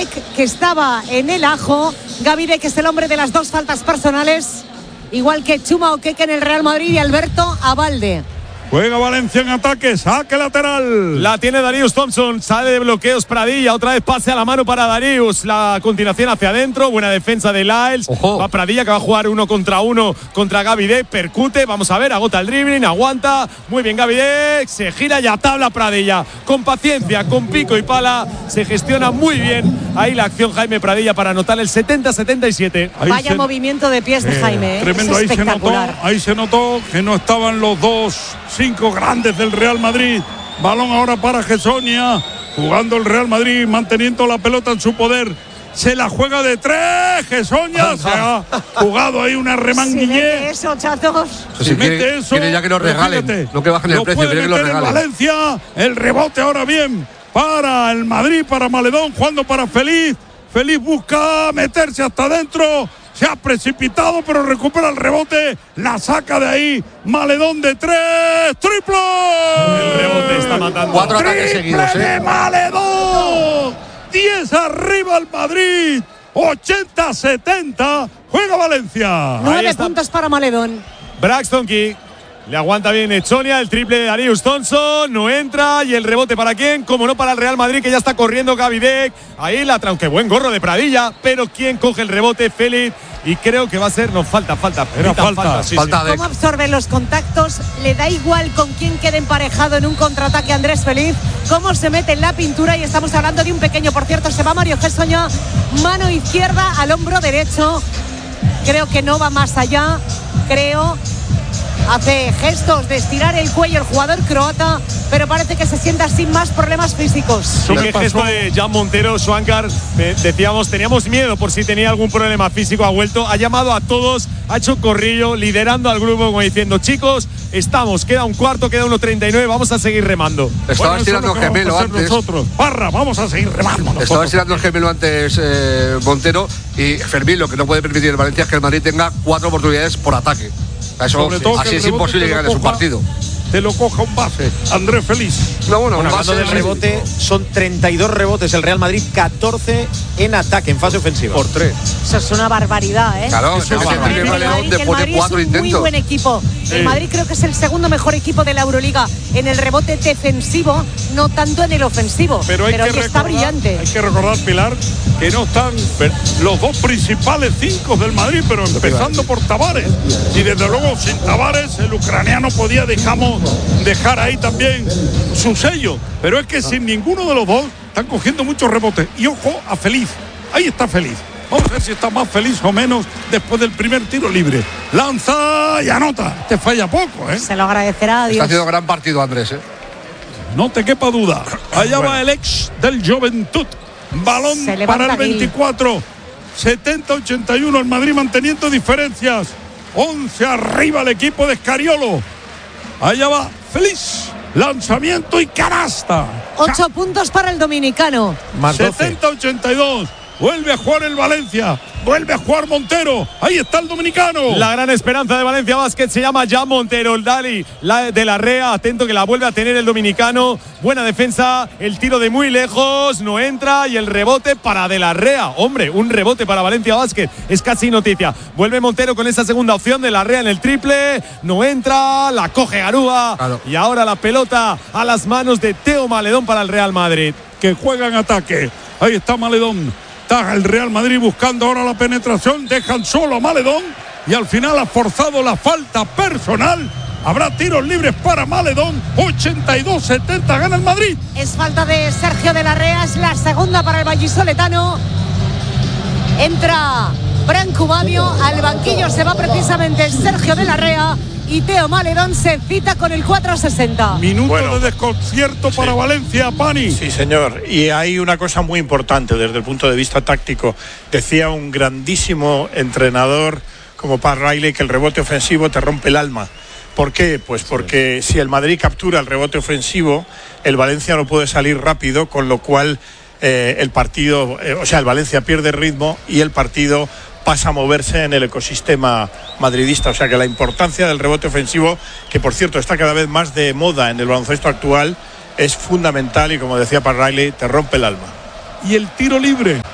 Gavidec, que estaba en el ajo. Gavidec es el hombre de las 2 faltas personales, igual que Chuma Okeke en el Real Madrid y Alberto Abalde. Juega Valencia en ataque, saque lateral. La tiene Darius Thompson, sale de bloqueos Pradilla, otra vez pase a la mano para Darius. La continuación hacia adentro, buena defensa de Lyles. Ojo. Va Pradilla que va a jugar 1 contra 1 contra Gavidec, percute, vamos a ver, agota el dribbling, aguanta. Muy bien Gavidec, se gira y a tabla Pradilla. Con paciencia, con pico y pala, se gestiona muy bien ahí la acción Jaime Pradilla para anotar el 70-77. Vaya movimiento de pies de Jaime, tremendo, es espectacular. ahí se notó que no estaban los 5 grandes del Real Madrid. Balón ahora para Gessonia, jugando el Real Madrid, manteniendo la pelota en su poder. Se la juega de 3, Gessonia se ha jugado ahí una remanguillé. Eso, chatos. Si mete eso, quiere ya que nos regalen, fíjate, no que bajen el precio, quiere que lo regalen. Valencia, el rebote ahora bien para el Madrid, para Maledón, jugando para Feliz. Feliz busca meterse hasta adentro. Se ha precipitado, pero recupera el rebote. La saca de ahí. Maledón de 3. ¡Triple! El rebote está matando. 4 ataques seguidos, de Maledón. 10 arriba el Madrid. 80-70. Juega Valencia. 9 puntos para Maledón. Braxton Key. Le aguanta bien Echonia, el triple de Darius Thompson, no entra, y el rebote para quién, como no para el Real Madrid, que ya está corriendo Gavidec. Ahí la aunque buen gorro de Pradilla, pero quién coge el rebote, Félix, y creo que va a ser, no, falta. Era falta. Sí. ¿Cómo absorbe los contactos? Le da igual con quién quede emparejado en un contraataque Andrés Feliz, cómo se mete en la pintura, y estamos hablando de un pequeño, por cierto, se va Mario Gessonia, mano izquierda al hombro derecho, creo que no va más allá, hace gestos de estirar el cuello el jugador croata, pero parece que se sienta sin más problemas físicos. Sí, qué gesto de Jan Montero, Swankar. Decíamos, teníamos miedo por si tenía algún problema físico. Ha vuelto, ha llamado a todos, ha hecho corrillo, liderando al grupo, como diciendo: chicos, estamos, queda un cuarto, queda 1:39, vamos a seguir remando. Estaba estirando el gemelo antes. Parra, vamos a seguir remando. Estaba estirando el gemelo antes Montero, y Fermín lo que no puede permitir el Valencia es que el Madrid tenga 4 oportunidades por ataque. Eso, así es imposible que gane su partido. Te lo coja un base, Andrés Feliz. Bueno, hablando del rebote, son 32 rebotes el Real Madrid, 14 en ataque, en fase ofensiva. Por 3. Eso es una barbaridad, ¿eh? Claro, eso es que el Madrid después de 4 es un muy buen equipo. El Madrid creo que es el segundo mejor equipo de la Euroliga en el rebote defensivo, no tanto en el ofensivo. Pero hoy está brillante. Hay que recordar, Pilar, que no están los 2 principales 5 del Madrid, pero empezando por Tavares. Y desde luego, sin Tavares, el ucraniano podía, dejar ahí también su sello. Pero es que sin ninguno de los 2 están cogiendo muchos rebotes. Y ojo a Feliz. Ahí está Feliz. Vamos a ver si está más feliz o menos después del primer tiro libre. Lanza y anota. Te falla poco, ¿eh? Se lo agradecerá a Dios. Está haciendo gran partido Andrés, ¿eh? No te quepa duda. Allá va el ex del Juventud. Balón para el 24. 70-81. El Madrid manteniendo diferencias. 11 arriba el equipo de Scariolo. Allá va Feliz. Lanzamiento y canasta. 8 puntos para el dominicano. 70-82. Vuelve a jugar el Valencia. Vuelve a jugar Montero. Ahí está el dominicano. La gran esperanza de Valencia Basket se llama Jan Montero. El Dali de la Rea. Atento que la vuelve a tener el dominicano. Buena defensa. El tiro de muy lejos. No entra. Y el rebote para de la Rea. Hombre, un rebote para Valencia Basket. Es casi noticia. Vuelve Montero con esa segunda opción de la Rea en el triple. No entra. La coge Garúa. Claro. Y ahora la pelota a las manos de Teo Maledón para el Real Madrid. Que juega en ataque. Ahí está Maledón. Está el Real Madrid buscando ahora la penetración. Dejan solo a Maledón. Y al final ha forzado la falta personal. Habrá tiros libres para Maledón. 82-70 gana el Madrid. Es falta de Sergio de la Rea. Es la segunda para el vallisoletano. Entra Branco Babio. Al banquillo se va precisamente Sergio de la Rea. Y Teo Maledón se cita con el 4-60. Minuto de desconcierto para Valencia, Pani. Sí, señor. Y hay una cosa muy importante desde el punto de vista táctico. Decía un grandísimo entrenador como Pat Riley que el rebote ofensivo te rompe el alma. ¿Por qué? Pues porque si el Madrid captura el rebote ofensivo, el Valencia no puede salir rápido, con lo cual el partido, el Valencia pierde ritmo y el partido pasa a moverse en el ecosistema madridista. O sea que la importancia del rebote ofensivo, que por cierto está cada vez más de moda en el baloncesto actual, es fundamental y, como decía Pat Riley, te rompe el alma. Y el tiro libre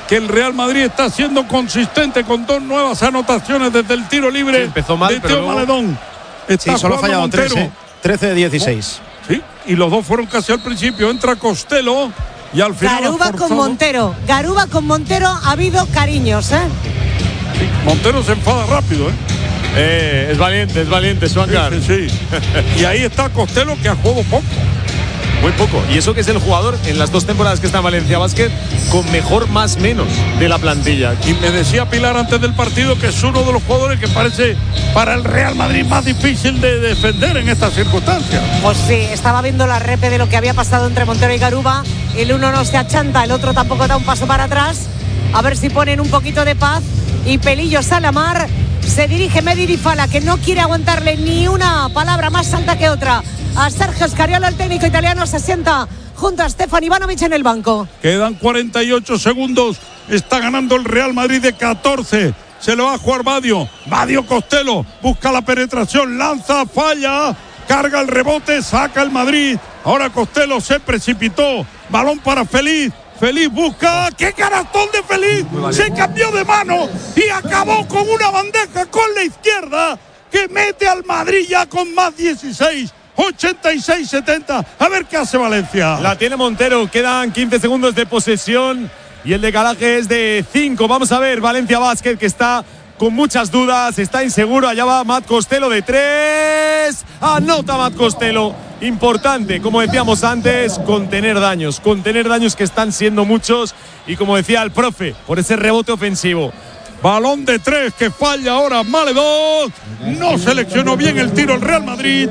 que el Real Madrid está siendo consistente con 2 nuevas anotaciones desde el tiro libre. Sí, empezó mal, de Teo Maledón. Sí, solo ha fallado 3, 13 de 16. Sí, y los 2 fueron casi al principio. Entra Costello y al final Garuba con Montero ha habido cariños, ¿eh? Sí, Montero se enfada rápido, Es valiente, Swankar. Sí. Y ahí está Costello, que ha jugado poco. Muy poco. Y eso que es el jugador en las 2 temporadas que está en Valencia Basket con mejor más menos de la plantilla. Y me decía Pilar antes del partido que es uno de los jugadores que parece para el Real Madrid más difícil de defender en estas circunstancias. Pues sí, estaba viendo la repe de lo que había pasado entre Montero y Garuba. El uno no se achanta, el otro tampoco da un paso para atrás. A ver si ponen un poquito de paz. Y Pelillo Salamar se dirige Mehdi Difala, que no quiere aguantarle ni una palabra más alta que otra a Sergio Scariolo. El técnico italiano se sienta junto a Stefan Ivanovic en el banco. Quedan 48 segundos. Está ganando el Real Madrid de 14. Se lo va a jugar Badio Costello. Busca la penetración. Lanza, falla. Carga el rebote. Saca el Madrid. Ahora Costello se precipitó. Balón para Feliz. Feliz busca. ¡Qué canastón de Feliz! Se cambió de mano y acabó con una bandeja con la izquierda que mete al Madrid ya con más 16. 86-70. A ver qué hace Valencia. La tiene Montero. Quedan 15 segundos de posesión y el decalaje es de 5. Vamos a ver Valencia Basket, que está con muchas dudas, está inseguro. Allá va Matt Costello de 3. Anota Matt Costello. Importante, como decíamos antes, contener daños que están siendo muchos. Y como decía el profe, por ese rebote ofensivo. Balón de 3 que falla ahora Maledón. No seleccionó bien el tiro el Real Madrid.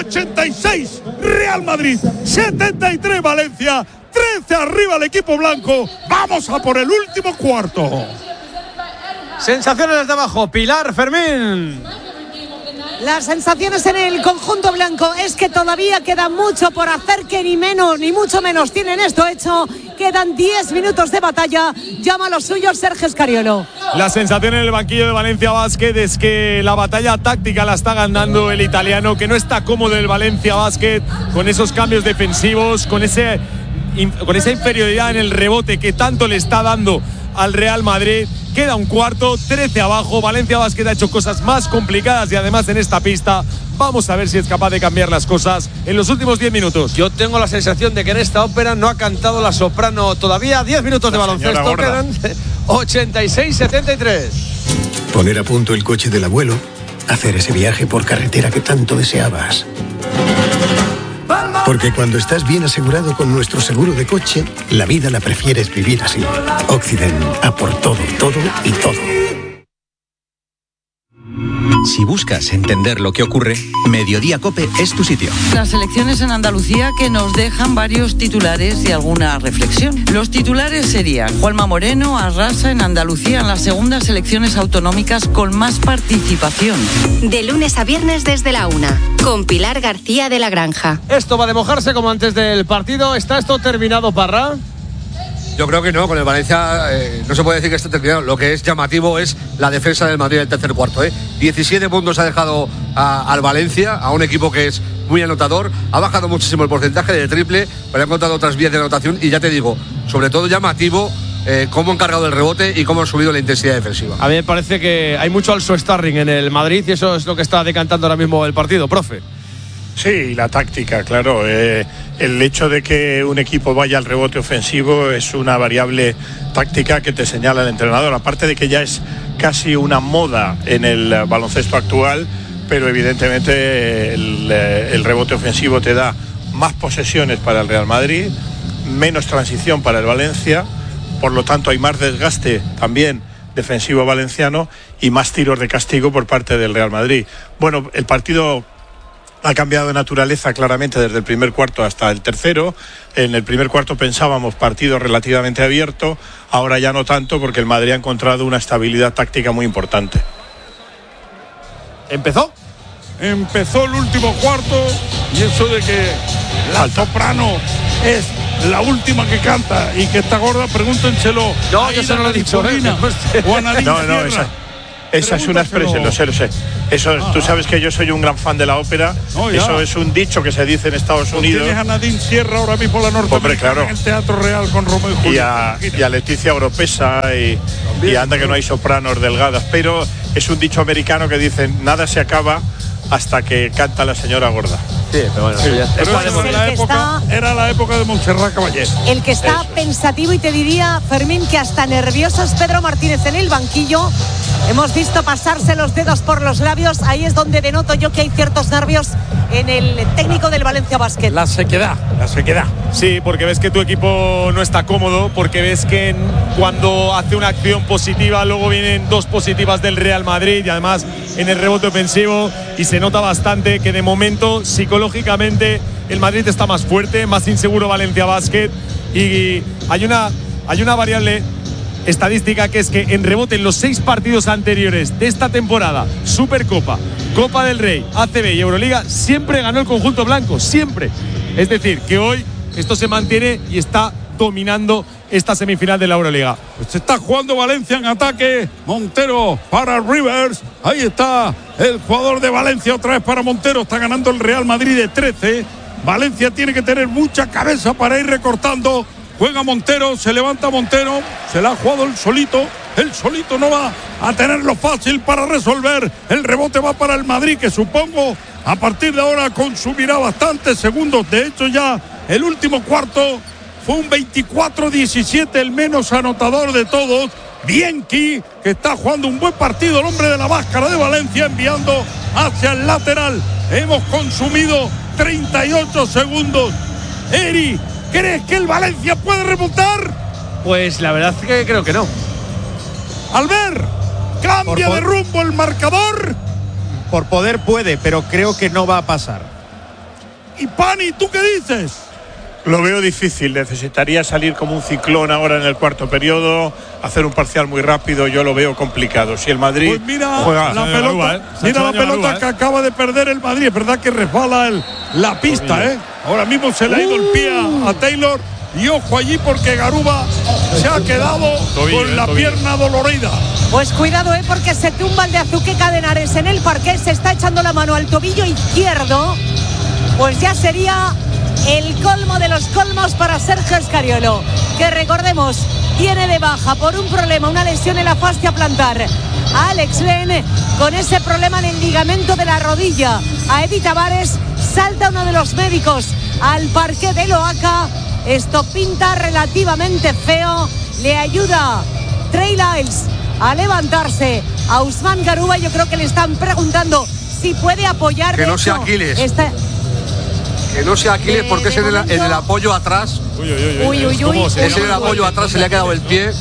86 Real Madrid, 73 Valencia, 13 arriba el equipo blanco. Vamos a por el último cuarto. Sensaciones desde abajo. Pilar, Fermín. Las sensaciones en el conjunto blanco es que todavía queda mucho por hacer, que ni menos ni mucho menos tienen esto hecho. Quedan 10 minutos de batalla. Llama a los suyos Sergio Scariolo. La sensación en el banquillo de Valencia Basket es que la batalla táctica la está ganando el italiano, que no está cómodo el Valencia Basket con esos cambios defensivos, con esa inferioridad en el rebote que tanto le está dando al Real Madrid. Queda un cuarto, 13 abajo. Valencia Basket ha hecho cosas más complicadas y además en esta pista. Vamos a ver si es capaz de cambiar las cosas en los últimos 10 minutos. Yo tengo la sensación de que en esta ópera no ha cantado la soprano todavía. 10 minutos de baloncesto. Quedan 86-73. Poner a punto el coche del abuelo. Hacer ese viaje por carretera que tanto deseabas. Porque cuando estás bien asegurado con nuestro seguro de coche, la vida la prefieres vivir así. Occident, a por todo, todo y todo. Si buscas entender lo que ocurre, Mediodía COPE es tu sitio. Las elecciones en Andalucía que nos dejan varios titulares y alguna reflexión. Los titulares serían: Juanma Moreno arrasa en Andalucía en las segundas elecciones autonómicas con más participación. De lunes a viernes desde la 1, con Pilar García de la Granja. Esto va de mojarse como antes del partido. ¿Está esto terminado, Parra? Yo creo que no, con el Valencia no se puede decir que esté terminado. Lo que es llamativo es la defensa del Madrid en el tercer cuarto. 17 puntos ha dejado al Valencia, a un equipo que es muy anotador. Ha bajado muchísimo el porcentaje de triple, pero ha encontrado otras vías de anotación. Y ya te digo, sobre todo llamativo cómo han cargado el rebote y cómo han subido la intensidad defensiva. A mí me parece que hay mucho also starring en el Madrid y eso es lo que está decantando ahora mismo el partido, profe. Sí, la táctica, claro. El hecho de que un equipo vaya al rebote ofensivo es una variable táctica que te señala el entrenador. Aparte de que ya es casi una moda en el baloncesto actual, pero evidentemente el rebote ofensivo te da más posesiones para el Real Madrid, menos transición para el Valencia, por lo tanto hay más desgaste también defensivo valenciano y más tiros de castigo por parte del Real Madrid. Bueno, el partido ha cambiado de naturaleza claramente desde el primer cuarto hasta el tercero. En el primer cuarto pensábamos partido relativamente abierto, ahora ya no tanto porque el Madrid ha encontrado una estabilidad táctica muy importante. ¿Empezó el último cuarto y eso de que la soprano es la última que canta y que está gorda, pregúntenselo. No, yo se no lo he dicho. O a Nadine Sierra. Esa es una expresión, lo sé. Eso, tú sabes que yo soy un gran fan de la ópera. Eso es un dicho que se dice en Estados Unidos. Tienes a Nadine Sierra ahora mismo la norteamericana, claro, en el Teatro Real con Romeo y Julieta. Y a Leticia Oropesa y anda que no hay sopranos delgadas. Pero es un dicho americano que dice: nada se acaba hasta que canta la señora gorda. Sí, pero bueno, era la época de Montserrat Caballé. El que está pensativo, y te diría, Fermín, que hasta nervioso, es Pedro Martínez en el banquillo. Hemos visto pasarse los dedos por los labios. Ahí es donde denoto yo que hay ciertos nervios en el técnico del Valencia Basket. La sequedad. Sí, porque ves que tu equipo no está cómodo, porque ves que cuando hace una acción positiva, luego vienen dos positivas del Real Madrid y además en el rebote ofensivo, y se nota bastante que de momento psicológicamente el Madrid está más fuerte, más inseguro Valencia Basket, y hay una variable estadística que es que en rebote en los 6 partidos anteriores de esta temporada, Supercopa, Copa del Rey, ACB y Euroliga, siempre ganó el conjunto blanco, siempre. Es decir, que hoy esto se mantiene y está dominando esta semifinal de la Euroliga. Pues se está jugando Valencia en ataque. Montero para Rivers. Ahí está el jugador de Valencia otra vez para Montero. Está ganando el Real Madrid de 13. Valencia tiene que tener mucha cabeza para ir recortando. Juega Montero, se levanta Montero. Se la ha jugado el solito. El solito no va a tenerlo fácil para resolver. El rebote va para el Madrid, que supongo a partir de ahora consumirá bastantes segundos. De hecho, ya el último cuarto fue un 24-17, el menos anotador de todos. Bianchi, que está jugando un buen partido, el hombre de la máscara de Valencia, enviando hacia el lateral. Hemos consumido 38 segundos. Eri, ¿crees que el Valencia puede remontar? Pues la verdad es que creo que no. Albert, cambia de rumbo el marcador. Por poder puede, pero creo que no va a pasar. Y Pani, ¿tú qué dices? Lo veo difícil, necesitaría salir como un ciclón ahora en el cuarto periodo, hacer un parcial muy rápido, yo lo veo complicado. Si el Madrid pues mira juega la pelota, mira la pelota que acaba de perder el Madrid, es verdad que resbala la pista, ahora mismo se le ha ido el pie a Taylor, y ojo allí porque Garuba se ha quedado con la pierna dolorida. Pues cuidado, porque se tumba el de Azuqueca de Henares en el parquet, se está echando la mano al tobillo izquierdo. Pues ya sería el colmo de los colmos para Sergio Escariolo, que recordemos tiene de baja por un problema, una lesión en la fascia plantar a Alex Len, con ese problema en el ligamento de la rodilla. A Edi Tavares, salta uno de los médicos al parquet de Loaca. Esto pinta relativamente feo. Le ayuda Trey Lyles a levantarse a Usman Garuba. Yo creo que le están preguntando si puede apoyar. Que no sea Aquiles. Que no sea Aquiles, porque es en el apoyo atrás. Uy. Es en el apoyo atrás, se le ha quedado el pie.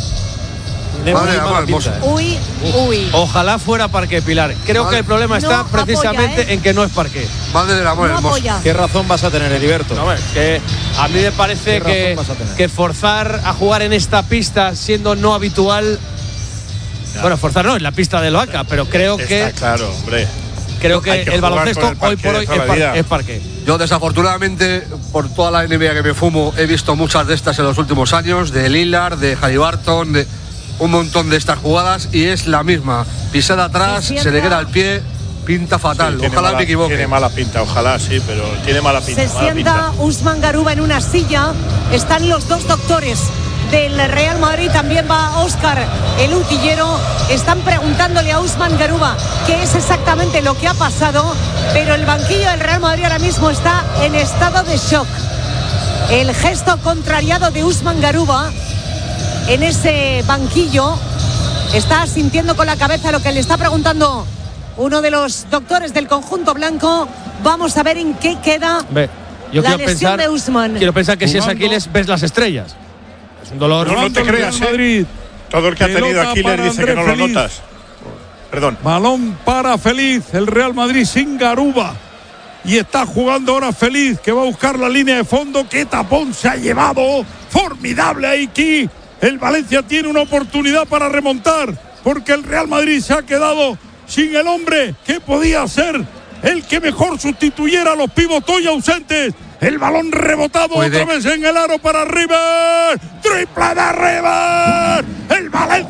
Uy. Ojalá fuera parqué, Pilar. Creo que el problema está precisamente en que no es parqué. Madre del amor hermoso. ¿Qué razón vas a tener, Heriberto? No, que a mí me parece que forzar a jugar en esta pista siendo no habitual. Bueno, forzar no, en la pista de Loaca, pero creo que. Está claro, hombre. Creo que el baloncesto hoy por hoy es parqué. Yo desafortunadamente, por toda la NBA que me fumo, he visto muchas de estas en los últimos años, de Lillard, de Haliburton, de un montón de estas jugadas, y es la misma. Pisada atrás, se le queda el pie, pinta fatal. Sí, ojalá me equivoque. Tiene mala pinta, ojalá sí, pero tiene mala pinta. Se sienta Usman Garuba en una silla. Están los dos doctores del Real Madrid, también va Óscar el utillero. Están preguntándole a Usman Garuba qué es exactamente lo que ha pasado, pero el banquillo del Real Madrid ahora mismo está en estado de shock. El gesto contrariado de Usman Garuba en ese banquillo, está sintiendo con la cabeza lo que le está preguntando uno de los doctores del conjunto blanco. Vamos a ver en qué queda la lesión de Usman. Quiero pensar que si es Aquiles ves las estrellas. Es un dolor. No te creas, Madrid. Todo el que ha tenido Aquiles dice que no lo notas. Perdón. Balón para Feliz, el Real Madrid sin Garuba. Y está jugando ahora Feliz, que va a buscar la línea de fondo. ¡Qué tapón se ha llevado! Formidable aquí. El Valencia tiene una oportunidad para remontar, porque el Real Madrid se ha quedado sin el hombre que podía ser el que mejor sustituyera a los pivots hoy ausentes. El balón rebotado otra vez en el aro para River. ¡Triple de River! El Valencia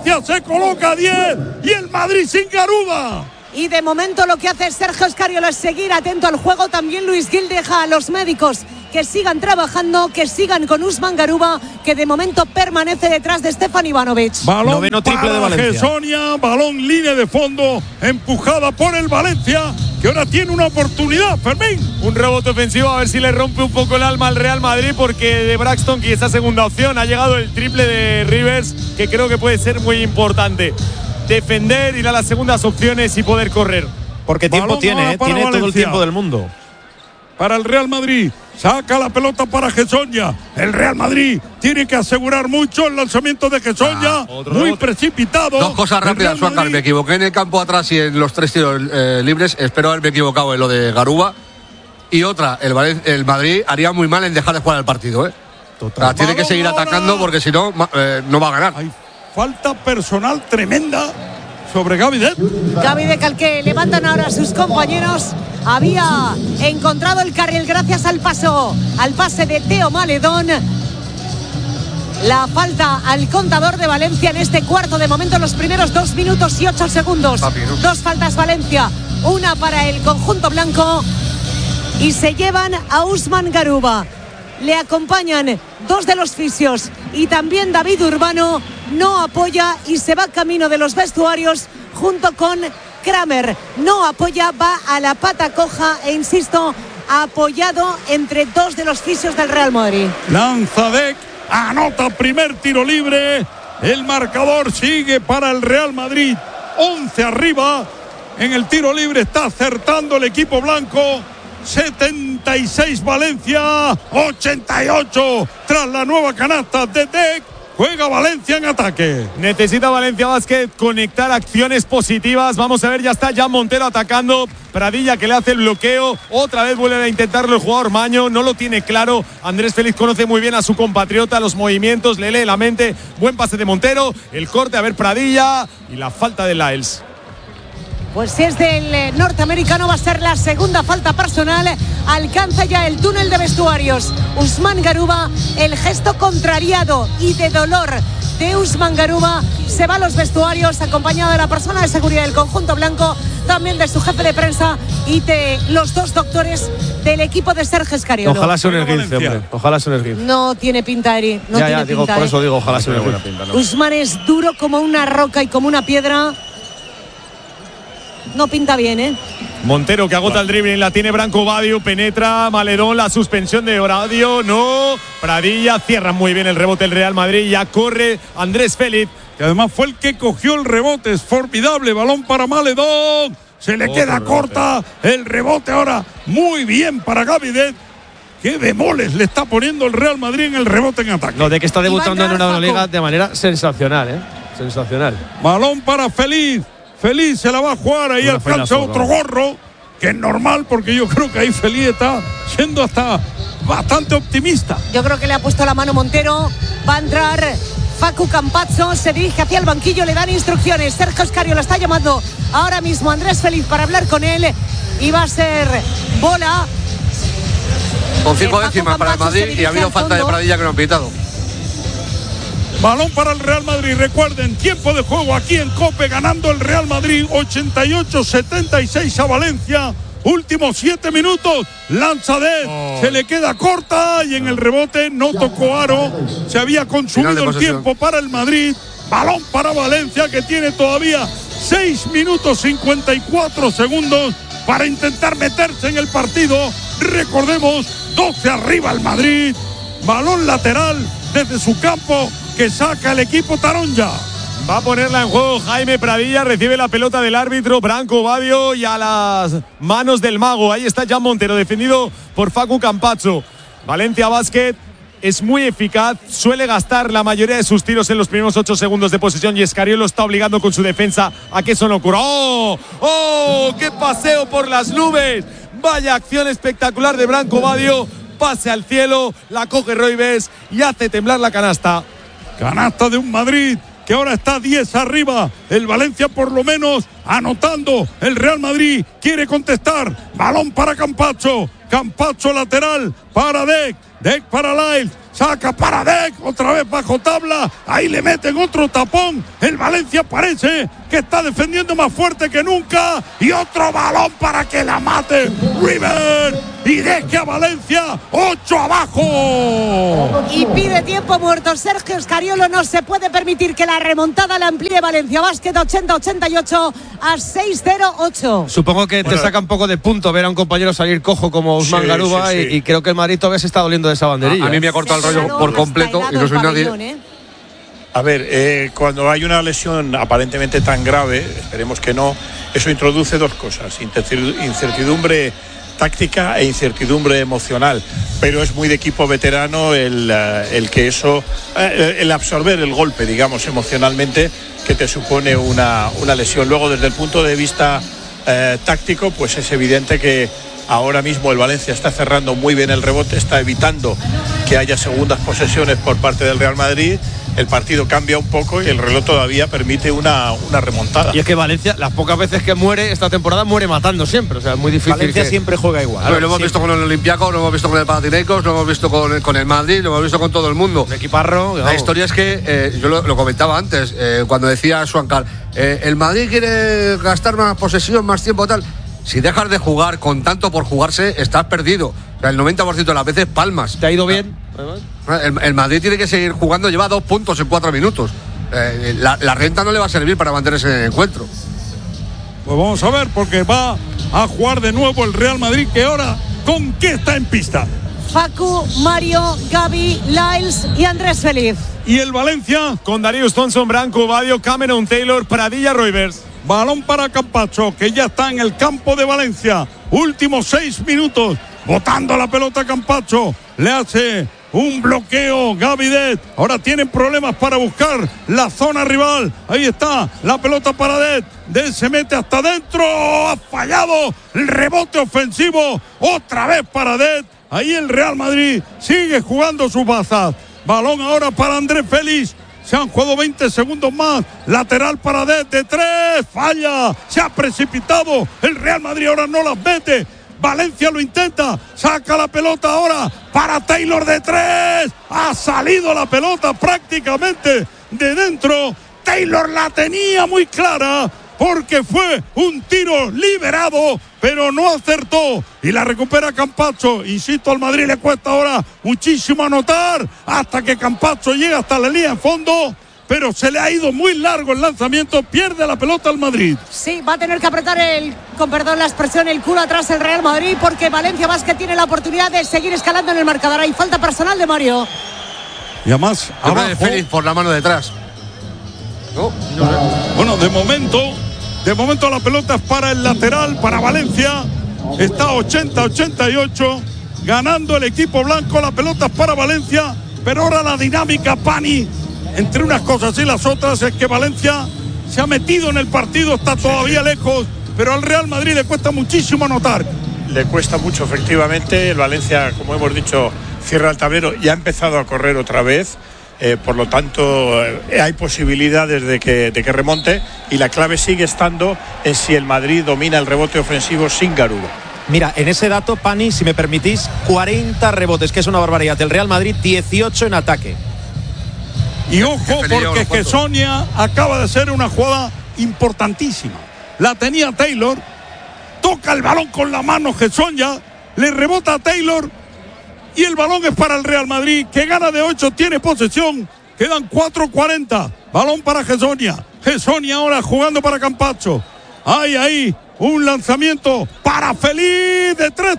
Valencia se coloca a 10 y el Madrid sin Garuba. Y de momento lo que hace Sergio Escariolo es seguir atento al juego. También Luis Gil deja a los médicos que sigan trabajando, que sigan con Usman Garuba, que de momento permanece detrás de Stefan Ivanovic. Balón Noveno triple para de Valencia. Sonia, balón línea de fondo, empujada por el Valencia, que ahora tiene una oportunidad, Fermín. Un rebote ofensivo, a ver si le rompe un poco el alma al Real Madrid, porque de Braxton, que esa segunda opción, ha llegado el triple de Rivers, que creo que puede ser muy importante. Defender, ir a las segundas opciones y poder correr. Porque tiempo Balón tiene, ahora para tiene todo el Valencia. tiempo del mundo. Para el Real Madrid, saca la pelota para Gessonia. El Real Madrid tiene que asegurar mucho el lanzamiento de Gessonia, muy precipitado. Dos cosas El rápidas, Real Suárez. Madrid- Me equivoqué en el campo atrás y en los 3 tiros libres. Espero haberme equivocado en lo de Garuba. Y otra, el Madrid haría muy mal en dejar de jugar el partido. O sea, tiene que seguir atacando porque si no, no va a ganar. Hay falta personal tremenda sobre Gavi Deck. Gavi Deck al que levantan ahora a sus compañeros. Había encontrado el carril gracias al pase de Teo Maledón. La falta al contador de Valencia en este cuarto. De momento los primeros 2 minutos y 8 segundos. Dos faltas Valencia, una para el conjunto blanco. Y se llevan a Usman Garuba. Le acompañan 2 de los fisios y también David Urbano. No apoya y se va camino de los vestuarios junto con Kramer. No apoya, va a la pata coja e insisto, apoyado entre 2 de los fisios del Real Madrid. Lanza Deck, anota primer tiro libre. El marcador sigue para el Real Madrid. 11 arriba. En el tiro libre está acertando el equipo blanco. 76 Valencia, 88 tras la nueva canasta de Deck. Juega Valencia en ataque. Necesita Valencia Basket conectar acciones positivas. Vamos a ver, ya está Jan Montero atacando. Pradilla que le hace el bloqueo. Otra vez vuelve a intentarlo el jugador Maño. No lo tiene claro. Andrés Félix conoce muy bien a su compatriota, los movimientos, le lee la mente. Buen pase de Montero. El corte, a ver Pradilla. Y la falta de Lyles. Pues si es del norteamericano va a ser la segunda falta personal. Alcanza ya el túnel de vestuarios Usman Garuba. El gesto contrariado y de dolor de Usman Garuba. Se va a los vestuarios acompañado de la persona de seguridad del conjunto blanco, también de su jefe de prensa y de los 2 doctores del equipo de Sergio Escariolo. Ojalá sea un esguince, hombre. Ojalá sea un esguince. No tiene pinta, Eri. No tiene digo, pinta, por eso digo, ojalá sea una buena pinta. ¿No? Usman es duro como una roca y como una piedra. No pinta bien, ¿eh? Montero que agota el dribbling, la tiene Branco Badio, penetra Maledón, la suspensión de Horadio, no. Pradilla, cierra muy bien el rebote el Real Madrid, ya corre Andrés Félix. Que además fue el que cogió el rebote, es formidable, balón para Maledón. Se le queda corta el rebote ahora, muy bien para Gavi Deck. Qué bemoles le está poniendo el Real Madrid en el rebote en ataque. Lo de que está debutando en una liga de manera sensacional, ¿eh? Sensacional. Balón para Feliz. Feliz se la va a jugar, ahí alcanza otro gorro, que es normal porque yo creo que ahí Feliz está siendo hasta bastante optimista. Yo creo que le ha puesto la mano Montero. Va a entrar Facu Campazzo, se dirige hacia el banquillo, le dan instrucciones. Sergio Escariolo lo está llamando ahora mismo Andrés Félix para hablar con él. Y va a ser bola. Con 5 décimas para el Madrid y ha habido falta de Pradilla que no han pitado. Balón para el Real Madrid. Recuerden, tiempo de juego aquí en COPE, ganando el Real Madrid 88-76 a Valencia. Últimos 7 minutos. Lanza se le queda corta y en el rebote no tocó aro. Se había consumido el tiempo para el Madrid. Balón para Valencia, que tiene todavía 6 minutos 54 segundos para intentar meterse en el partido. Recordemos, 12 arriba el Madrid. Balón lateral desde su campo que saca el equipo Taronja. Va a ponerla en juego Jaime Pradilla, recibe la pelota del árbitro Branco Badio y a las manos del mago. Ahí está Jan Montero, defendido por Facu Campazzo. Valencia Basket es muy eficaz, suele gastar la mayoría de sus tiros en los primeros 8 segundos de posesión y Escariolo está obligando con su defensa a que eso no ocurra. ¡Oh! ¡Oh! ¡Qué paseo por las nubes! Vaya acción espectacular de Branco Badio. Pase al cielo, la coge Roibes y hace temblar la canasta. Canasta de un Madrid que ahora está 10 arriba. El Valencia por lo menos anotando. El Real Madrid quiere contestar. Balón para Campazzo. Campazzo lateral para Deck. Deck para Lyles. saca Paradec, otra vez bajo tabla, ahí le meten otro tapón, el Valencia parece que está defendiendo más fuerte que nunca, y otro balón para que la mate River y deje a Valencia 8 abajo. Y pide tiempo muerto Sergio Escariolo, no se puede permitir que la remontada la amplíe Valencia Basket 80-88 a 6-0-8. Supongo que te saca un poco de punto ver a un compañero salir cojo como Ousmane Garuba, sí. y creo que el Madrid todavía se está doliendo de esa banderilla. A mí me ha cortado el rollo por completo y no soy nadie. A ver, cuando hay una lesión aparentemente tan grave, esperemos que no, eso introduce dos cosas, incertidumbre táctica e incertidumbre emocional, pero es muy de equipo veterano el que eso, el absorber el golpe, digamos, emocionalmente, que te supone una lesión. Luego, desde el punto de vista táctico, pues es evidente que ahora mismo el Valencia está cerrando muy bien el rebote, está evitando que haya segundas posesiones por parte del Real Madrid. El partido cambia un poco y el reloj todavía permite una remontada. Y es que Valencia, las pocas veces que muere esta temporada, muere matando siempre. O sea, es muy difícil. Valencia siempre juega igual. Lo hemos visto con el Olympiacos, lo hemos visto con el Panathinaikos, lo hemos visto con el Madrid, lo hemos visto con todo el mundo. Un equiparro. La historia es que, yo lo comentaba antes, cuando decía Suancar, el Madrid quiere gastar más posesión, más tiempo, tal. Si dejas de jugar con tanto por jugarse, estás perdido. O sea, el 90% de las veces palmas. ¿Te ha ido bien? El Madrid tiene que seguir jugando, lleva 2 puntos en 4 minutos. La renta no le va a servir para mantenerse en el encuentro. Pues vamos a ver, porque va a jugar de nuevo el Real Madrid, que ahora ¿con qué está en pista? Facu, Mario, Gaby, Lyles y Andrés Feliz. Y el Valencia con Darius Thompson, Branco, Badio, Cameron Taylor, Pradilla, Roivers. Balón para Campazzo, que ya está en el campo de Valencia. Últimos 6 minutos. Botando la pelota Campazzo. Le hace un bloqueo Gavidet. Ahora tienen problemas para buscar la zona rival. Ahí está la pelota para Det se mete hasta adentro. Ha fallado el rebote ofensivo. Otra vez para Det. Ahí el Real Madrid sigue jugando sus bazas. Balón ahora para Andrés Félix. Se han jugado 20 segundos más. Lateral para Det de 3. Falla. Se ha precipitado. El Real Madrid ahora no las mete. Valencia lo intenta. Saca la pelota ahora para Taylor de 3. Ha salido la pelota prácticamente de dentro. Taylor la tenía muy clara porque fue un tiro liberado, pero no acertó. Y la recupera Campazzo. Insisto, al Madrid le cuesta ahora muchísimo anotar hasta que Campazzo llega hasta la línea de fondo. Pero se le ha ido muy largo el lanzamiento, pierde la pelota al Madrid. Sí, va a tener que apretar con perdón la expresión, el culo atrás el Real Madrid, porque Valencia Basket tiene la oportunidad de seguir escalando en el marcador. Hay falta personal de Mario. Y además, abajo, Félix por la mano detrás. ¿No? Bueno, de momento la pelota es para el lateral, para Valencia. Está 80-88, ganando el equipo blanco. La pelota es para Valencia, pero ahora la dinámica, Pani, entre unas cosas y las otras, es que Valencia se ha metido en el partido, está todavía lejos, pero al Real Madrid le cuesta muchísimo anotar. Le cuesta mucho, efectivamente. El Valencia, como hemos dicho, cierra el tablero y ha empezado a correr otra vez. Por lo tanto, hay posibilidades de que remonte, y la clave sigue estando en si el Madrid domina el rebote ofensivo sin Garuba. Mira, en ese dato, Pani, si me permitís, 40 rebotes, que es una barbaridad. El Real Madrid, 18 en ataque. Y ojo, porque Gessonia acaba de hacer una jugada importantísima. La tenía Taylor, toca el balón con la mano Gessonia, le rebota a Taylor y el balón es para el Real Madrid, que gana de 8, tiene posesión. Quedan 4:40. Balón para Gessonia. Gessonia ahora jugando para Campazzo. Ahí, un lanzamiento para Feliz de 3,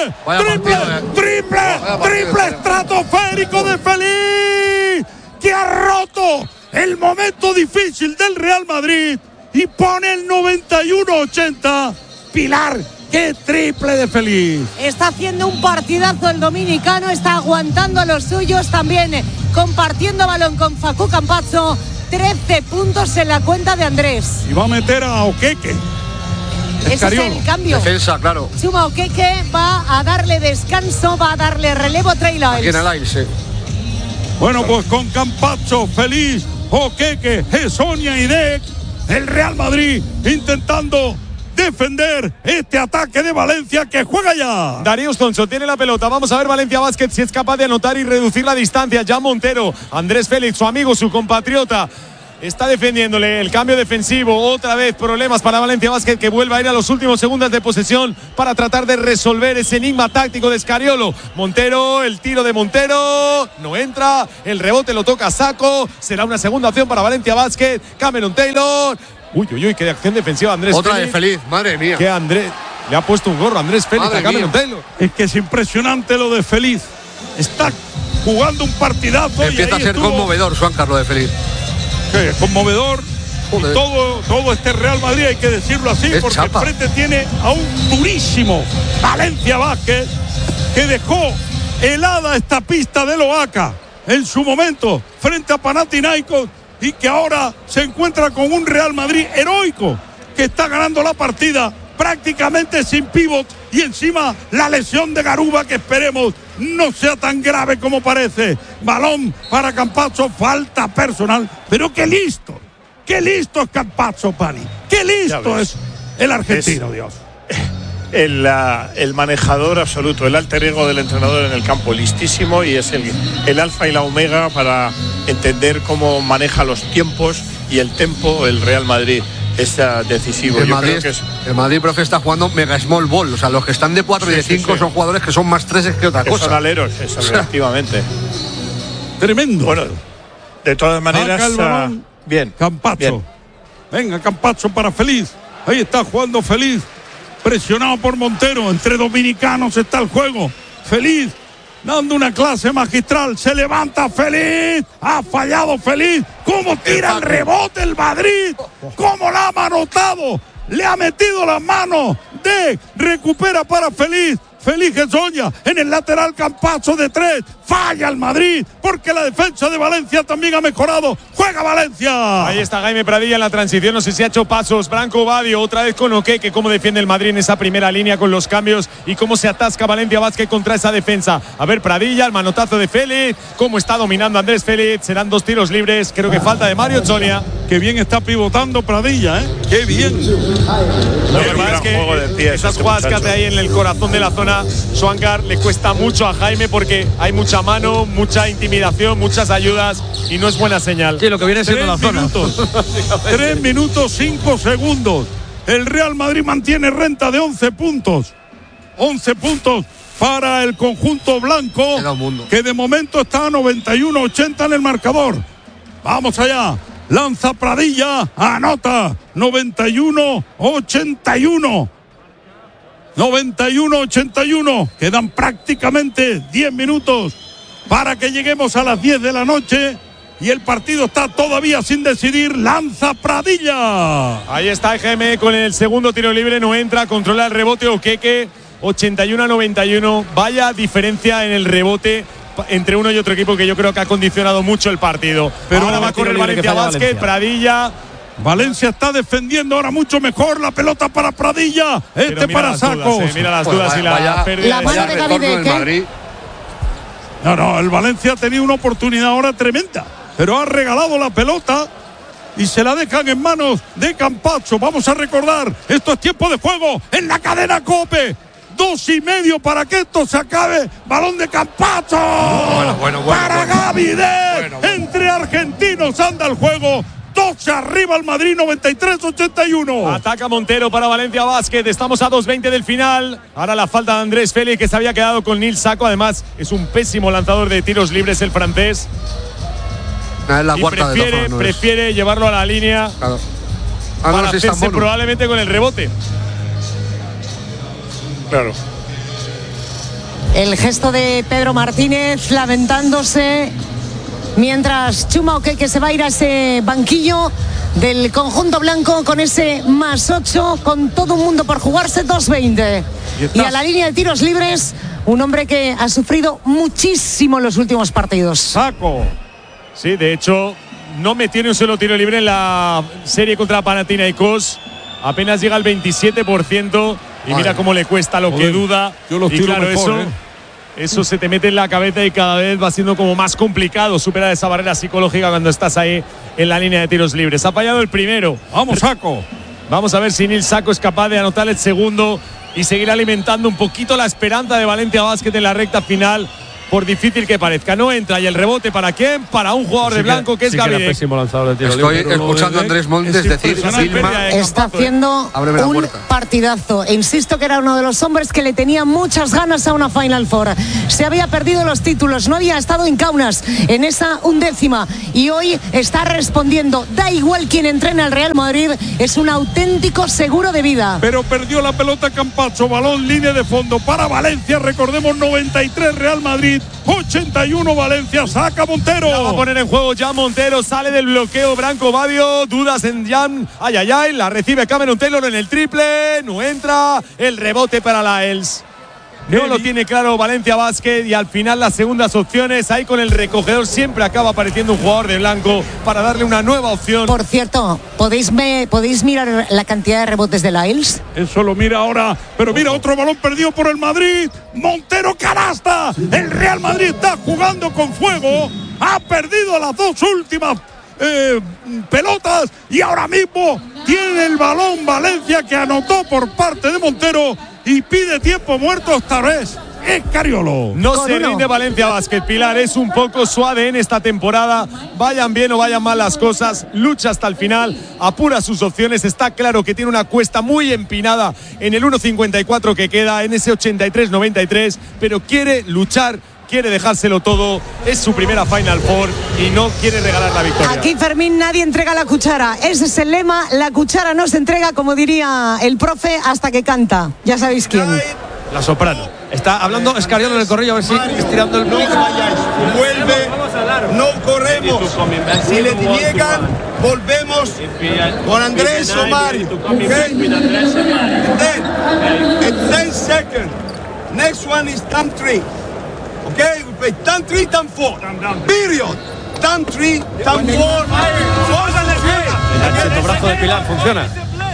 triple estratosférico de Feliz, que ha roto el momento difícil del Real Madrid y pone el 91-80. Pilar, qué triple de Feliz. Está haciendo un partidazo el dominicano, está aguantando a los suyos, también compartiendo balón con Facu Campazzo. 13 puntos en la cuenta de Andrés. Y va a meter a Okeke. Ese es el cambio. Defensa, claro. Chuma Okeke va a darle descanso, va a darle relevo a Trey Lyles. Aquí en el Lyles, sí. Bueno, pues con Campazzo, Feliz, Okeke, Gessonia y Dec, el Real Madrid intentando defender este ataque de Valencia que juega ya. Darius Thompson tiene la pelota. Vamos a ver Valencia Basket si es capaz de anotar y reducir la distancia. Ya Montero, Andrés Félix, su amigo, su compatriota, está defendiéndole el cambio defensivo. Otra vez problemas para Valencia Basket, que vuelve a ir a los últimos segundos de posesión para tratar de resolver ese enigma táctico de Scariolo. Montero, el tiro de Montero no entra, el rebote lo toca Sacco. Será una segunda opción para Valencia Basket. Cameron Taylor. Uy, qué acción defensiva Andrés Otra Félix. de Feliz, madre mía. Que Andrés le ha puesto un gorro Andrés Félix Madre a Cameron mía. Taylor. Es que es impresionante lo de Feliz. Está jugando un partidazo. Empieza a ser conmovedor, Juan Carlos de Feliz. Sí, conmovedor. Y todo este Real Madrid, hay que decirlo así, Es porque chapa. enfrente tiene a un durísimo Valencia Basket que dejó helada esta pista del Oaxaca en su momento frente a Panathinaikos, y que ahora se encuentra con un Real Madrid heroico que está ganando la partida prácticamente sin pívot, y encima la lesión de Garuba, que esperemos no sea tan grave como parece. Balón para Campazzo, falta personal, pero qué listo es Campazzo, Pani, qué listo es el argentino, Dios. El manejador absoluto, el alter ego del entrenador en el campo, listísimo, y es el alfa y la omega para entender cómo maneja los tiempos y el tempo el Real Madrid. Es decisivo. El Madrid, profe, está jugando mega small ball. O sea, los que están de 4 y de 5 son jugadores que son más treses que otra cosa. Son aleros, eso, relativamente. Tremendo. Bueno, de todas maneras, saca el balón. Bien. Campazzo. Bien. Venga, Campazzo para Feliz. Ahí está jugando Feliz. Presionado por Montero. Entre dominicanos está el juego. Feliz dando una clase magistral. Se levanta Feliz. Ha fallado Feliz. ¿Cómo tira el rebote el Madrid? ¿Cómo la ha manotado? Le ha metido las manos. Recupera para Feliz. Feliz Gesoña en el lateral, Campazzo de 3. Falla el Madrid porque la defensa de Valencia también ha mejorado. Juega Valencia. Ahí está Jaime Pradilla en la transición. No sé si ha hecho pasos. Branco Badio otra vez con Oqueque. Cómo defiende el Madrid en esa primera línea con los cambios y cómo se atasca Valencia Basket contra esa defensa. A ver, Pradilla, el manotazo de Félix. Cómo está dominando Andrés Félix. Serán 2 tiros libres. Creo que falta de Mario Chonia. Qué bien está pivotando Pradilla, ¿eh? Qué bien. Lo que pasa es que esas jugadas que hace ahí en el corazón de la zona, Swankar, le cuesta mucho a Jaime porque hay mucha mano, mucha intimidación, muchas ayudas y no es buena señal. Sí, lo que viene siendo la zona. 3 minutos 5 segundos. El Real Madrid mantiene renta de 11 puntos. 11 puntos para el conjunto blanco, que de momento está a 91-80 en el marcador. Vamos allá. Lanza Pradilla, anota 91-81. 91-81. Quedan prácticamente 10 minutos para que lleguemos a las 10 de la noche y el partido está todavía sin decidir. Lanza Pradilla. Ahí está GM con el segundo tiro libre, no entra, controla el rebote Oqueque, 81-91. Vaya diferencia en el rebote entre uno y otro equipo que yo creo que ha condicionado mucho el partido. Pero ahora va a correr Valencia Basket, Pradilla. Valencia está defendiendo ahora mucho mejor. La pelota para Pradilla. Para Sacco. Mira las dudas y la pérdida. La mano de Gavidec. No, el Valencia ha tenido una oportunidad ahora tremenda, pero ha regalado la pelota y se la dejan en manos de Campazzo. Vamos a recordar, esto es tiempo de juego en la cadena COPE. 2:30 para que esto se acabe. Balón de Campazzo. Para Gavidec. Entre argentinos anda el juego. 12 arriba el Madrid, 93-81. Ataca Montero para Valencia Basket. Estamos a 2:20 del final. Ahora la falta de Andrés Félix, que se había quedado con Nil Sacco. Además, es un pésimo lanzador de tiros libres el francés. La y cuarta prefiere llevarlo a la línea para hacerse probablemente con el rebote. Claro. El gesto de Pedro Martínez lamentándose mientras Chuma Oqueque se va a ir a ese banquillo del conjunto blanco con ese +8, con todo un mundo por jugarse. 2:20 y a la línea de tiros libres un hombre que ha sufrido muchísimo en los últimos partidos. Sacco. Sí, de hecho no metió ni un solo tiro libre en la serie contra Panathinaikos. Apenas llega al 27% y mira cómo le cuesta, lo que duda. Yo los tiro claro, mejor, eso se te mete en la cabeza y cada vez va siendo como más complicado superar esa barrera psicológica cuando estás ahí en la línea de tiros libres. Ha fallado el primero. Vamos, Sacco. Vamos a ver si Nil Saco es capaz de anotar el segundo y seguir alimentando un poquito la esperanza de Valencia Basket en la recta final, por difícil que parezca. No entra, y el rebote ¿para quién? Para un jugador de blanco que es Gabriel. Estoy escuchando a Andrés Montes decir está haciendo un partidazo. E insisto que era uno de los hombres que le tenía muchas ganas a una Final Four. Se había perdido los títulos, no había estado en Kaunas en esa 11ª y hoy está respondiendo. Da igual quien entrena al Real Madrid, es un auténtico seguro de vida. Pero perdió la pelota Campazzo, balón línea de fondo para Valencia. Recordemos, 93 Real Madrid, 81 Valencia, saca Montero. La va a poner en juego ya Montero, sale del bloqueo Branco Badio, dudas en Jan, la recibe Cameron Taylor en el triple, no entra, el rebote para Lyles. No lo tiene claro Valencia Basket y al final las segundas opciones, ahí con el recogedor siempre acaba apareciendo un jugador de blanco para darle una nueva opción. Por cierto, ¿podéis mirar la cantidad de rebotes de Lyles? Eso lo mira ahora, pero mira otro balón perdido por el Madrid. Montero, canasta. El Real Madrid está jugando con fuego. Ha perdido las dos últimas pelotas y ahora mismo tiene el balón Valencia, que anotó por parte de Montero y pide tiempo muerto esta vez. Es Cariolo. No se rinde Valencia Basket, Pilar. Es un poco su ADN esta temporada. Vayan bien o vayan mal las cosas, lucha hasta el final, apura sus opciones. Está claro que tiene una cuesta muy empinada en el 1.54 que queda, en ese 83-93, pero quiere luchar, quiere dejárselo todo. Es su primera Final Four y no quiere regalar la victoria. Aquí, Fermín, nadie entrega la cuchara. Ese es el lema. La cuchara no se entrega, como diría el profe, hasta que canta. Ya sabéis quién. La soprano. Está hablando Escariolo en el corrillo, a ver si estirando el micro. Vuelve, no corremos. Si le niegan, volvemos con Andrés o Mario. Okay? And then, in 10 seconds, next one is time 3. Okay, we play time 3, time 4. Period. Time 3, time 4. El brazo de Pilar funciona.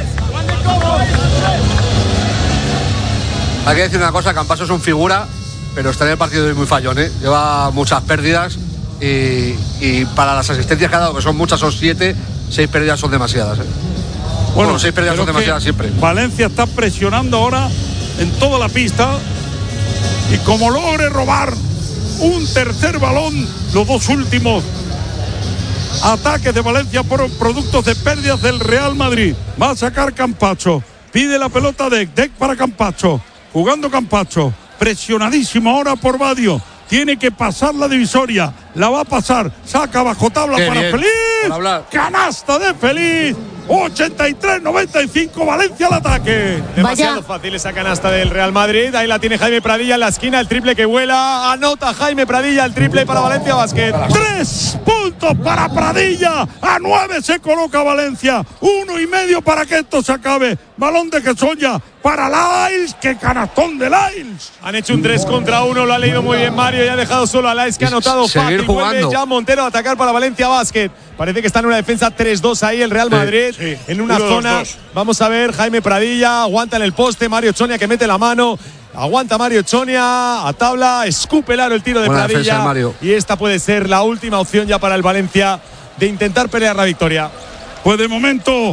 Hay que decir una cosa, Campazzo es un figura, pero está en el partido de muy fallón, ¿eh? Lleva muchas pérdidas y para las asistencias que ha dado, que son muchas, son 7, 6 pérdidas son demasiadas, ¿eh? Bueno, 6 pérdidas son demasiadas siempre. Valencia está presionando ahora en toda la pista y como logre robar un tercer balón, los dos últimos ataques de Valencia por productos de pérdidas del Real Madrid. Va a sacar Campazzo, pide la pelota Deck para Campazzo. Jugando Campazzo, presionadísimo ahora por Badio. Tiene que pasar la divisoria. La va a pasar. Saca bajo tabla para Feliz. Canasta de Feliz. 83-95, Valencia al ataque. Demasiado fácil esa canasta del Real Madrid. Ahí la tiene Jaime Pradilla en la esquina, el triple que vuela. Anota Jaime Pradilla el triple para Valencia Basket. 3 puntos para Pradilla. A 9 se coloca Valencia. 1,5 para que esto se acabe. Balón de Gesoya para Lyles. ¡Qué canastón de Lyles! Han hecho un 3 contra 1, lo ha leído muy bien Mario y ha dejado solo a Lyles, que ha anotado fácil. Vuelve ya Montero a atacar para Valencia Basket. Parece que está en una defensa 3-2 ahí el Real Madrid. Sí. En una zona. Vamos a ver, Jaime Pradilla aguanta en el poste. Mario Chonia que mete la mano. Aguanta Mario Chonia a tabla. Escupe el aro el tiro de buena Pradilla. Defensa, Mario. Y esta puede ser la última opción ya para el Valencia de intentar pelear la victoria. Pues de momento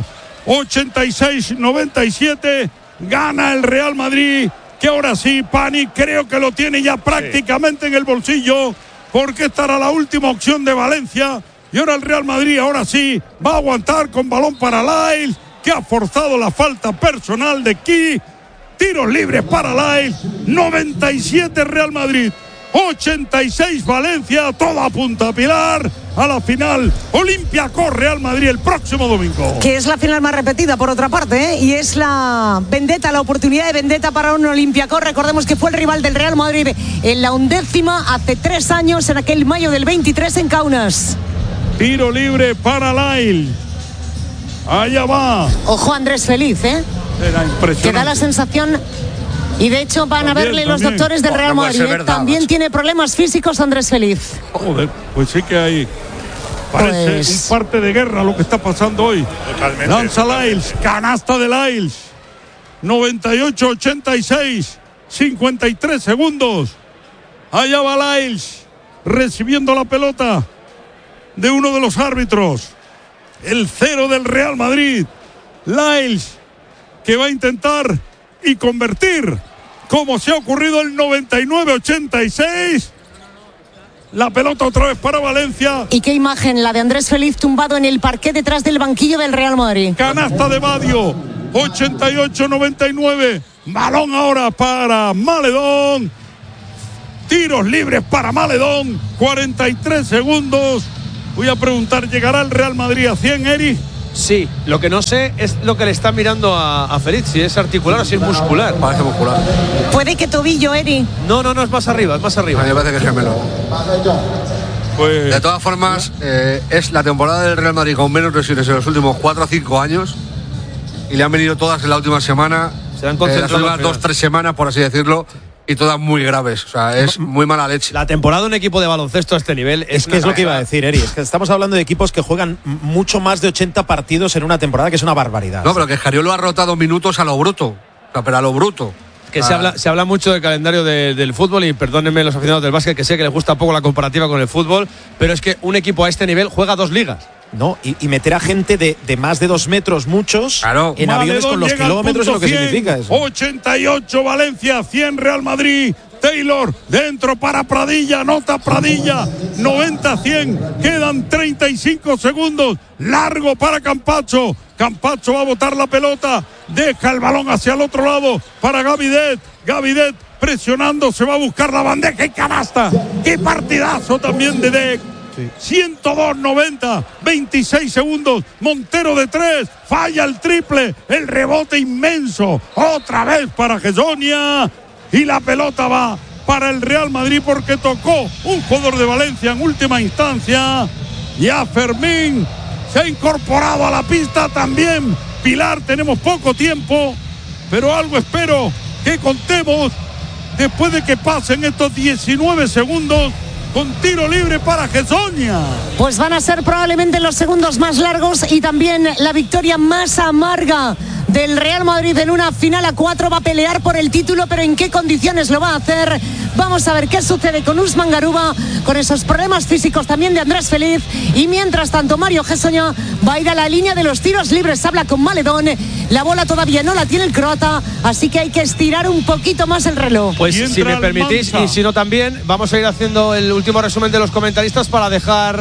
86-97 gana el Real Madrid, que ahora sí, Pani creo que lo tiene ya prácticamente en el bolsillo, porque esta era la última opción de Valencia. Y ahora el Real Madrid, ahora sí, va a aguantar con balón para Lyles, que ha forzado la falta personal de Key. Tiros libres para Lyles. 97 Real Madrid, 86 Valencia. Todo apunta a Pilar a la final. Olympiacos Real Madrid el próximo domingo. Que es la final más repetida, por otra parte, ¿eh? Y es la vendetta, la oportunidad de vendetta para un Olympiacos. Recordemos que fue el rival del Real Madrid en la 11ª hace 3 años, en aquel mayo del 23 en Kaunas. Tiro libre para Lyles. Allá va. Ojo Andrés Feliz, ¿eh? Era impresionante. Que da la sensación, y de hecho van a verle los doctores del Real Madrid. También tiene problemas físicos Andrés Feliz. Joder, pues sí que hay. Parece un parte de guerra lo que está pasando hoy. Totalmente. Lanza Lyles, canasta de Lyles. 98-86, 53 segundos. Allá va Lyles, recibiendo la pelota de uno de los árbitros. El 0 del Real Madrid. Lyles, que va a intentar y convertir, como se ha ocurrido el 99-86. La pelota otra vez para Valencia. Y qué imagen la de Andrés Feliz tumbado en el parqué detrás del banquillo del Real Madrid. Canasta de Badio, 88-99. Balón ahora para Maledón. Tiros libres para Maledón. 43 segundos. Voy a preguntar, ¿llegará el Real Madrid a 100, Eri? Sí, lo que no sé es lo que le está mirando a Feliz, si es articular o si es muscular. Parece muscular. Puede que tobillo, Eri. No, es más arriba, es más arriba. Me parece que es gemelo. Pues... De todas formas, es la temporada del Real Madrid con menos lesiones en los últimos 4 o 5 años y le han venido todas en la última semana. Se han concentrado las últimas 2-3 semanas, por así decirlo, y todas muy graves. O sea, es muy mala leche. La temporada de un equipo de baloncesto a este nivel es que es lo que iba a decir, Eri. Es que estamos hablando de equipos que juegan mucho más de 80 partidos en una temporada, que es una barbaridad. No, pero que Scariolo ha rotado minutos a lo bruto. O sea, pero a lo bruto. Que se habla mucho del calendario del fútbol, y perdónenme los aficionados del básquet, que sé que les gusta poco la comparativa con el fútbol, pero es que un equipo a este nivel juega 2 ligas. No, y meter a gente de más de 2 metros, muchos, claro, en aviones con los kilómetros, es lo que significa eso. 88 Valencia, 100 Real Madrid. Taylor dentro para Pradilla, anota Pradilla, 90-100, quedan 35 segundos, largo para Campacho. Campacho va a botar la pelota, deja el balón hacia el otro lado para Gavidet. Gavidet presionando, se va a buscar la bandeja y canasta. Qué partidazo también de Dec. 102-90, 26 segundos, Montero de 3, falla el triple, el rebote inmenso, otra vez para Gessonia, y la pelota va para el Real Madrid porque tocó un jugador de Valencia en última instancia. Ya Fermín se ha incorporado a la pista también. Pilar, tenemos poco tiempo, pero algo espero que contemos después de que pasen estos 19 segundos. Con tiro libre para Gessonia. Pues van a ser probablemente los segundos más largos y también la victoria más amarga del Real Madrid en una final a 4. Va a pelear por el título, pero ¿en qué condiciones lo va a hacer? Vamos a ver qué sucede con Usman Garuba, con esos problemas físicos también de Andrés Feliz. Y mientras tanto, Mario Gessonia va a ir a la línea de los tiros libres. Habla con Maledón. La bola todavía no la tiene el croata, así que hay que estirar un poquito más el reloj. Pues si me permitís, y si no también, vamos a ir haciendo el último resumen de los comentaristas para dejar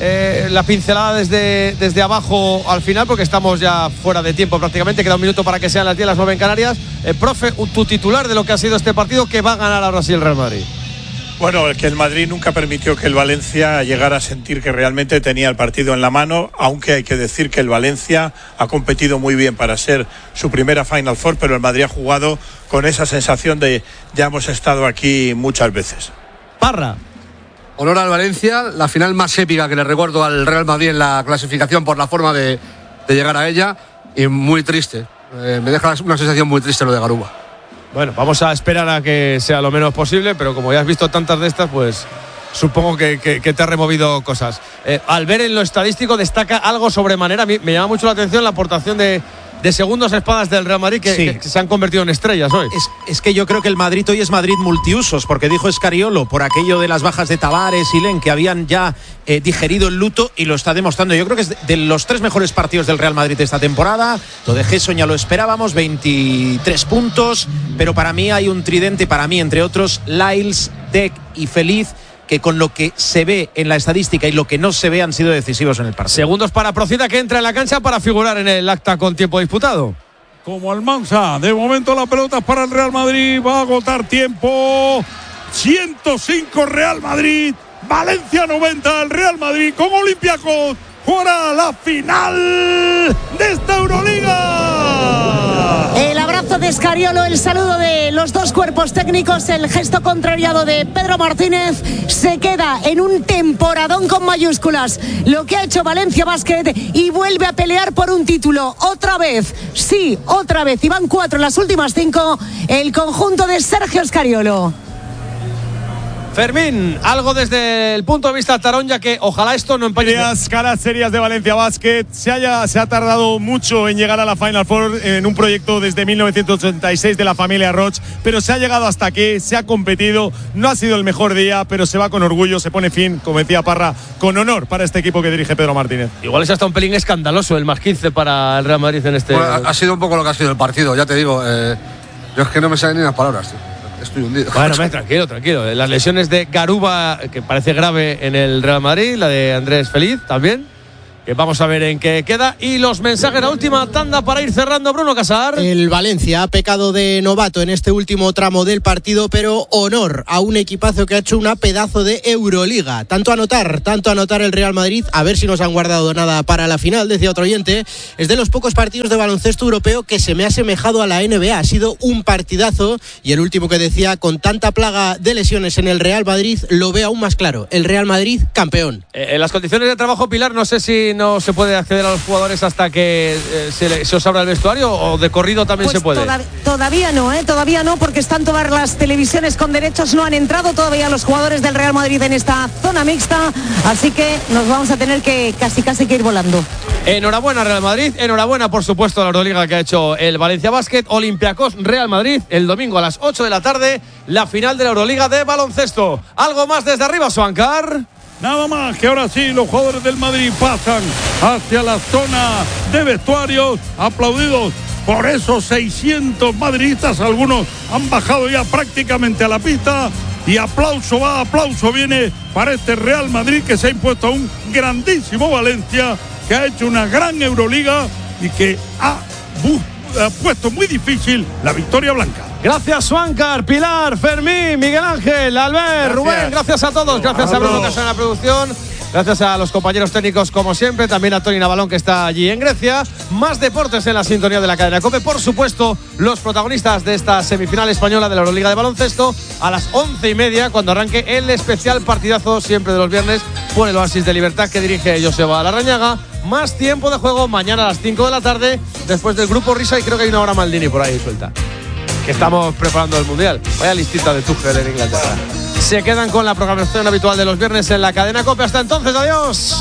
la pincelada desde abajo al final, porque estamos ya fuera de tiempo prácticamente. Queda un minuto para que sean las 10, las 9 en Canarias. Profe, tu titular de lo que ha sido este partido, que va a ganar ahora sí el Real Madrid. Bueno, que el Madrid nunca permitió que el Valencia llegara a sentir que realmente tenía el partido en la mano, aunque hay que decir que el Valencia ha competido muy bien para ser su primera Final Four, pero el Madrid ha jugado con esa sensación de ya hemos estado aquí muchas veces. Parra. Honor al Valencia, la final más épica que le recuerdo al Real Madrid en la clasificación por la forma de llegar a ella, y muy triste. Me deja una sensación muy triste lo de Garuba. Bueno, vamos a esperar a que sea lo menos posible, pero como ya has visto tantas de estas, pues supongo que te ha removido cosas. Al ver en lo estadístico destaca algo sobremanera. A mí me llama mucho la atención la aportación de segundos espadas del Real Madrid que se han convertido en estrellas hoy. Es que yo creo que el Madrid hoy es Madrid multiusos, porque dijo Scariolo por aquello de las bajas de Tavares y Len, que habían ya digerido el luto, y lo está demostrando. Yo creo que es de los 3 mejores partidos del Real Madrid esta temporada. Lo de Gessonia lo esperábamos, 23 puntos, pero para mí hay un tridente, para mí entre otros Lyles, Dec y Feliz, que con lo que se ve en la estadística y lo que no se ve han sido decisivos en el partido. Segundos para Procida, que entra en la cancha para figurar en el acta con tiempo disputado. Como Almanza, de momento la pelota es para el Real Madrid, va a agotar tiempo. 105 Real Madrid, Valencia 90, el Real Madrid con Olympiacos jugará la final de esta Euroliga. El abrazo de Scariolo, el saludo de los dos cuerpos técnicos, el gesto contrariado de Pedro Martínez. Se queda en un temporadón con mayúsculas lo que ha hecho Valencia Basket, y vuelve a pelear por un título otra vez. Sí, otra vez, y van 4 en las últimas 5 el conjunto de Sergio Scariolo. Fermín, algo desde el punto de vista tarón, ya que ojalá esto no empañe. Las caras serias de Valencia Basket. Se ha tardado mucho en llegar a la Final Four en un proyecto desde 1986 de la familia Roch, pero se ha llegado hasta aquí, se ha competido. No ha sido el mejor día, pero se va con orgullo, se pone fin, como decía Parra, con honor para este equipo que dirige Pedro Martínez. Igual es hasta un pelín escandaloso el más 15 para el Real Madrid en este. Bueno, ha sido un poco lo que ha sido el partido, ya te digo. Yo es que no me salen ni las palabras, tío. Estoy hundido. Bueno, tranquilo. Las lesiones de Garuba, que parece grave en el Real Madrid, la de Andrés Feliz también, que vamos a ver en qué queda. Y los mensajes, la última tanda para ir cerrando, Bruno Casar. El Valencia ha pecado de novato en este último tramo del partido, pero honor a un equipazo que ha hecho una pedazo de Euroliga. Tanto anotar el Real Madrid, a ver si nos han guardado nada para la final, decía otro oyente. Es de los pocos partidos de baloncesto europeo que se me ha asemejado a la NBA. Ha sido un partidazo, y el último que decía, con tanta plaga de lesiones en el Real Madrid, lo ve aún más claro. El Real Madrid, campeón. En las condiciones de trabajo, Pilar, no sé si no se puede acceder a los jugadores hasta que se os abra el vestuario, o de corrido también pues se puede. Todavía no, porque están todas las televisiones con derechos, no han entrado todavía los jugadores del Real Madrid en esta zona mixta, así que nos vamos a tener que casi que ir volando. Enhorabuena Real Madrid, enhorabuena por supuesto a la Euroliga que ha hecho el Valencia Basket. Olympiacos Real Madrid el domingo a las 8 de la tarde, la final de la Euroliga de baloncesto. ¿Algo más desde arriba, Suancar? Nada más, que ahora sí los jugadores del Madrid pasan hacia la zona de vestuarios, aplaudidos por esos 600 madridistas. Algunos han bajado ya prácticamente a la pista, y aplauso va, aplauso viene para este Real Madrid, que se ha impuesto a un grandísimo Valencia, que ha hecho una gran Euroliga y que ha puesto muy difícil la victoria blanca. Gracias, Suancar, Pilar, Fermín, Miguel Ángel, Albert, Rubén, gracias a todos, gracias a Bruno Casar en la producción, gracias a los compañeros técnicos como siempre, también a Tony Navalón, que está allí en Grecia. Más deportes en la sintonía de la cadena COPE, por supuesto, los protagonistas de esta semifinal española de la Euroliga de baloncesto a las 11:30, cuando arranque el especial partidazo siempre de los viernes por el Oasis de Libertad que dirige Joseba Larrañaga. Más tiempo de juego mañana a las 5 de la tarde, después del Grupo Risa, y creo que hay una hora Maldini por ahí suelta, que estamos preparando el Mundial. Vaya listita de Tuchel en Inglaterra. Se quedan con la programación habitual de los viernes en la cadena COPE. Hasta entonces, adiós.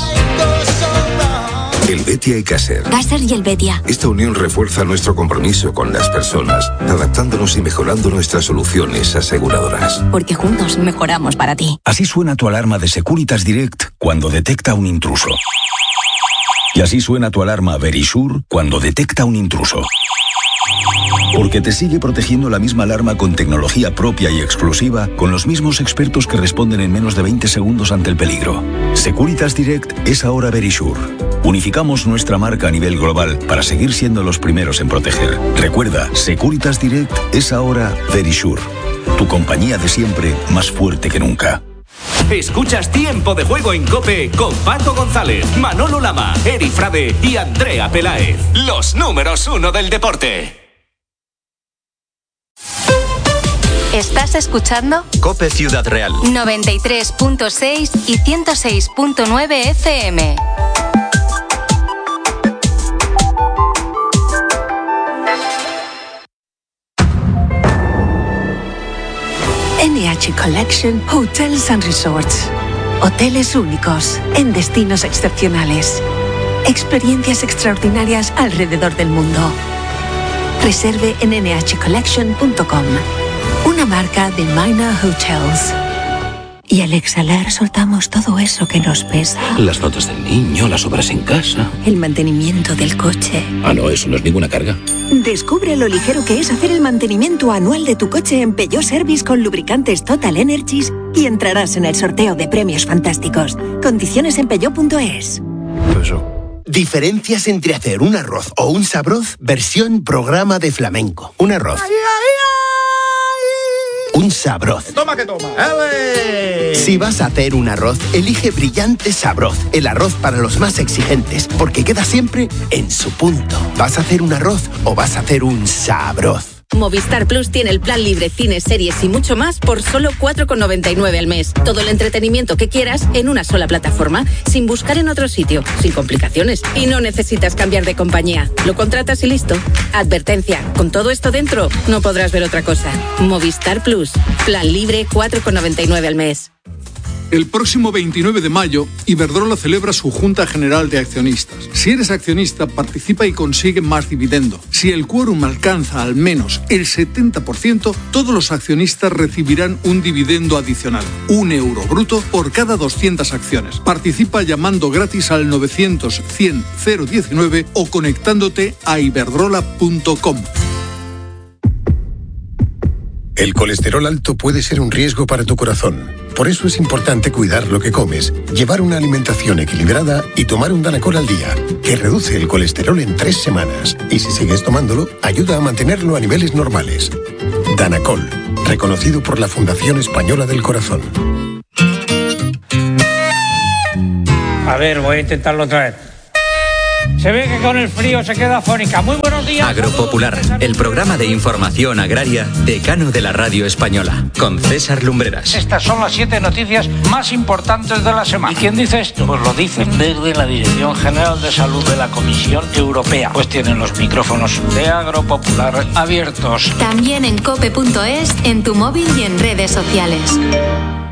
El Betia y Caser. Caser y el Betia. Esta unión refuerza nuestro compromiso con las personas, adaptándonos y mejorando nuestras soluciones aseguradoras. Porque juntos mejoramos para ti. Así suena tu alarma de Securitas Direct cuando detecta un intruso. Y así suena tu alarma Verisure cuando detecta un intruso. Porque te sigue protegiendo la misma alarma con tecnología propia y exclusiva, con los mismos expertos que responden en menos de 20 segundos ante el peligro. Securitas Direct es ahora Verisure. Unificamos nuestra marca a nivel global para seguir siendo los primeros en proteger. Recuerda, Securitas Direct es ahora Verisure. Tu compañía de siempre, más fuerte que nunca. Escuchas Tiempo de Juego en COPE con Paco González, Manolo Lama, Eri Frade y Andrea Peláez. Los números 1 del deporte. ¿Estás escuchando? COPE Ciudad Real 93.6 y 106.9 FM. NH Collection Hotels and Resorts. Hoteles únicos en destinos excepcionales. Experiencias extraordinarias alrededor del mundo. Reserve en nhcollection.com. Una marca de Minor Hotels. Y al exhalar soltamos todo eso que nos pesa. Las notas del niño, las obras en casa. El mantenimiento del coche. Ah, no, eso no es ninguna carga. Descubre lo ligero que es hacer el mantenimiento anual de tu coche en Peugeot Service con lubricantes Total Energies y entrarás en el sorteo de premios fantásticos. Condiciones en peugeot.es. Diferencias entre hacer un arroz o un sabroz versión programa de flamenco. Un arroz. Un sabroz. Toma que toma. Si vas a hacer un arroz, elige Brillante Sabroz, el arroz para los más exigentes, porque queda siempre en su punto. ¿Vas a hacer un arroz o vas a hacer un sabroz? Movistar Plus tiene el plan libre, cines, series y mucho más por solo 4,99 al mes. Todo el entretenimiento que quieras en una sola plataforma, sin buscar en otro sitio, sin complicaciones. Y no necesitas cambiar de compañía. Lo contratas y listo. Advertencia, con todo esto dentro, no podrás ver otra cosa. Movistar Plus, plan libre, 4,99 al mes. El próximo 29 de mayo, Iberdrola celebra su Junta General de Accionistas. Si eres accionista, participa y consigue más dividendo. Si el quórum alcanza al menos el 70%, todos los accionistas recibirán un dividendo adicional, €1 bruto por cada 200 acciones. Participa llamando gratis al 900-100-019 o conectándote a iberdrola.com. El colesterol alto puede ser un riesgo para tu corazón. Por eso es importante cuidar lo que comes, llevar una alimentación equilibrada y tomar un Danacol al día, que reduce el colesterol en 3 semanas. Y si sigues tomándolo, ayuda a mantenerlo a niveles normales. Danacol, reconocido por la Fundación Española del Corazón. A ver, voy a intentarlo otra vez. Se ve que con el frío se queda afónica. Muy buenos días. Agropopular, el programa de información agraria decano de la radio española, con César Lumbreras. Estas son las 7 noticias más importantes de la semana. ¿Y quién dice esto? Pues lo dicen desde la Dirección General de Salud de la Comisión Europea. Pues tienen los micrófonos de Agropopular abiertos. También en cope.es, en tu móvil y en redes sociales.